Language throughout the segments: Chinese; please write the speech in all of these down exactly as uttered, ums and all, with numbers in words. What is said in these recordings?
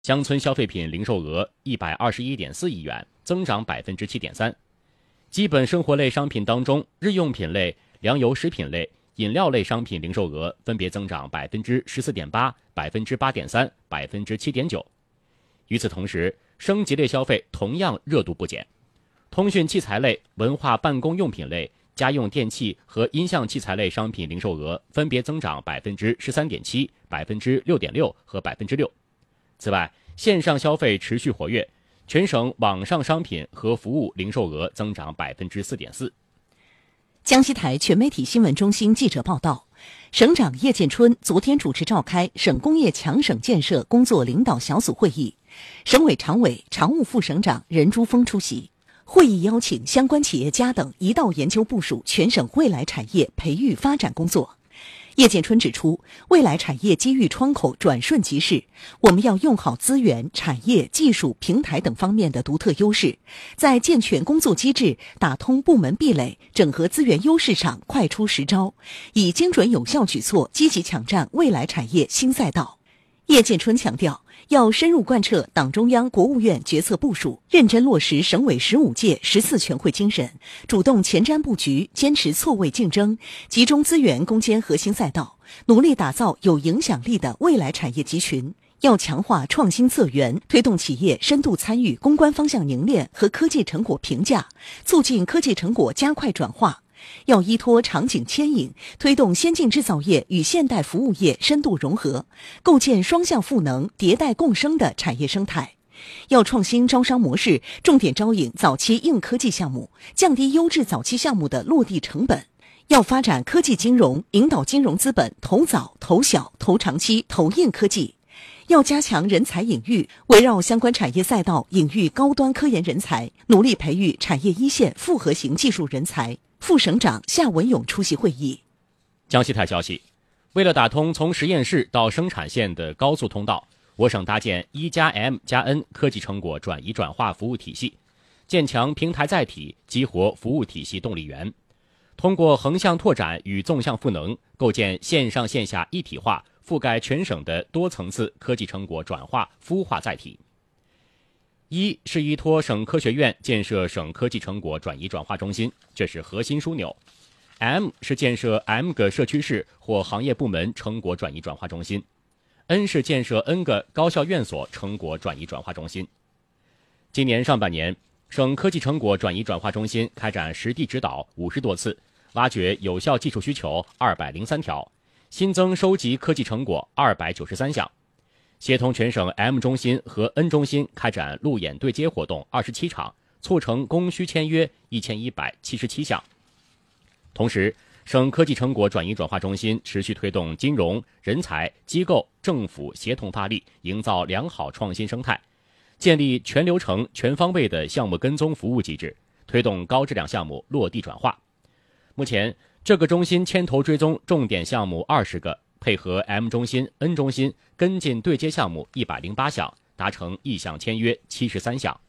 乡村消费品零售额一百二十一点四亿元，增长百分之七点三。基本生活类商品当中，日用品类、粮油食品类、饮料类商品零售额分别增长百分之十四点八、百分之八点三、百分之七点九。与此同时，升级类消费同样热度不减，通讯器材类、文化办公用品类、家用电器和音像器材类商品零售额分别增长百分之十三点七、百分之六点六和百分之六。此外，线上消费持续活跃，全省网上商品和服务零售额增长百分之四点四。 江西台全媒体新闻中心记者报道，省长叶建春昨天主持召开省工业强省建设工作领导小组会议，省委常委、常务副省长任珠峰出席。会议邀请相关企业家等一道研究部署全省未来产业培育发展工作。叶建春指出，未来产业机遇窗口转瞬即逝，我们要用好资源、产业、技术、平台等方面的独特优势，在健全工作机制、打通部门壁垒、整合资源优势上快出实招，以精准有效举措积极抢占未来产业新赛道。叶建春强调，要深入贯彻党中央、国务院决策部署，认真落实省委十五届十四全会精神，主动前瞻布局，坚持错位竞争，集中资源攻坚核心赛道，努力打造有影响力的未来产业集群。要强化创新策源，推动企业深度参与攻关方向凝练和科技成果评价，促进科技成果加快转化。要依托场景牵引，推动先进制造业与现代服务业深度融合，构建双向赋能、迭代共生的产业生态。要创新招商模式，重点招引早期硬科技项目，降低优质早期项目的落地成本。要发展科技金融，引导金融资本投早、投小、投长期、投硬科技。要加强人才引育，围绕相关产业赛道引育高端科研人才，努力培育产业一线复合型技术人才。副省长夏文勇出席会议。 江西台消息，为了打通从实验室到生产线的高速通道，我省搭建一加 M 加 N 科技成果转移转化服务体系，建强平台载体，激活服务体系动力源。通过横向拓展与纵向赋能，构建线上线下一体化、覆盖全省的多层次科技成果转化孵化载体。一是依托省科学院建设省科技成果转移转化中心，这是核心枢纽。M 是建设 M 个社区市或行业部门成果转移转化中心。N 是建设 N 个高校院所成果转移转化中心。今年上半年，省科技成果转移转化中心开展实地指导五十多次，挖掘有效技术需求二百零三条，新增收集科技成果二百九十三项。协同全省 M 中心和 N 中心开展路演对接活动二十七场，促成供需签约一千一百七十七项。同时，省科技成果转移转化中心持续推动金融、人才、机构、政府协同发力，营造良好创新生态，建立全流程、全方位的项目跟踪服务机制，推动高质量项目落地转化。目前，这个中心牵头追踪重点项目二十个，配合 M 中心、N 中心跟进对接项目一百零八项，达成意向签约七十三项。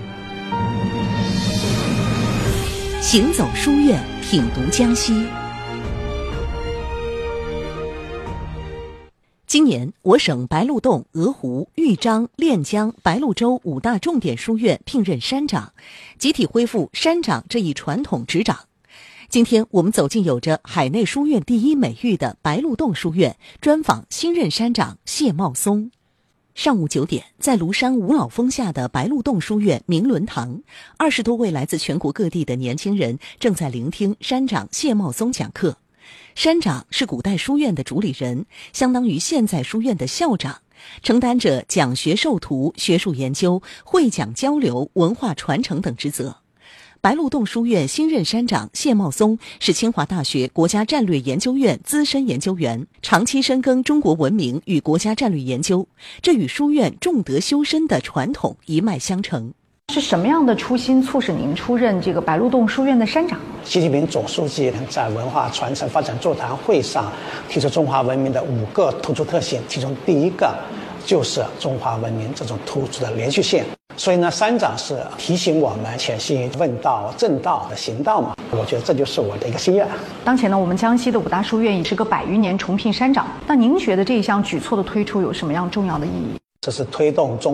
行走书院，品读江西。今年，我省白鹿洞、鹅湖、豫章、练江、白鹿洲五大重点书院聘任山长，集体恢复山长这一传统执掌。今天我们走进有着海内书院第一美誉的白鹿洞书院，专访新任山长谢茂松。上午九点，在庐山五老峰下的白鹿洞书院明伦堂，二十多位来自全国各地的年轻人正在聆听山长谢茂松讲课。山长是古代书院的主理人，相当于现在书院的校长，承担着讲学授徒、学术研究、会讲交流、文化传承等职责。白鹿洞书院新任山长谢茂松是清华大学国家战略研究院资深研究员，长期深耕中国文明与国家战略研究，这与书院重德修身的传统一脉相承。 是什么样的初心促使您出任这个白鹿洞书院的山长？ 习近平总书记在文化传承发展座谈会上提出中华文明的五个突出特性，其中第一个就是中华文明这种突出的连续性。所以呢，山长是提醒我们潜心问道、正道的行道嘛，我觉得这就是我的一个心愿。 当前呢，我们江西的五大书院已是个百余年重聘山长，那您觉得这一项举措的推出有什么样重要的意义？ 这是推动中